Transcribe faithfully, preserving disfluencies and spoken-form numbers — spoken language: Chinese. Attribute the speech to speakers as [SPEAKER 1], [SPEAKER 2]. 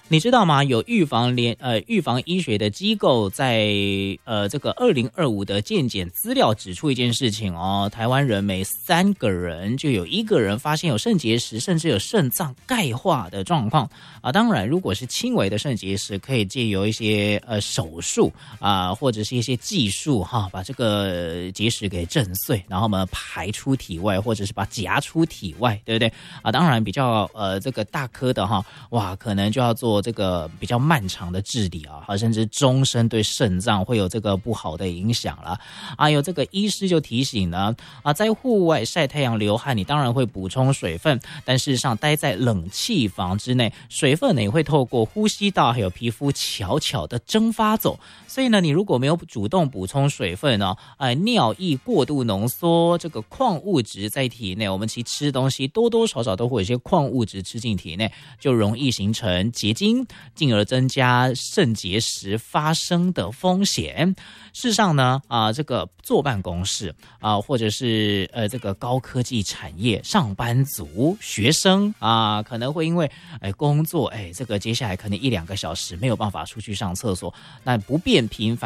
[SPEAKER 1] 你知道吗？有预防联呃预防医学的机构在呃这个二零二五的健检资料指出一件事情哦，台湾人每三个人就有一个人发现有肾结石，甚至有肾脏钙化的状况啊。当然，如果是轻微的肾结石，可以借由一些呃手术啊，或者是一些技术哈，把这个结石给震碎，然后我们排出体外，或者是把它夹出体外，对不对啊？当然，比较呃这个大颗的哈，哇，可能就要做这个比较漫长的治理啊，甚至终身对肾脏会有这个不好的影响了。啊，有这个医师就提醒呢，啊，在户外晒太阳流汗，你当然会补充水分，但事实上待在冷气房之内，水分呢也会透过呼吸道还有皮肤悄悄的蒸发走。所以呢，你如果没有主动补充水分呢，呃，尿液过度浓缩，这个矿物质在体内，我们其实吃东西多多少少都会有一些矿物质吃进体内，就容易形成结晶，进而增加肾结石发生的风险。事实上呢，啊、呃，这个坐办公室啊、呃，或者是呃这个高科技产业上班族、学生啊、呃，可能会因为哎工作哎这个接下来可能一两个小时没有办法出去上厕所，那不便频繁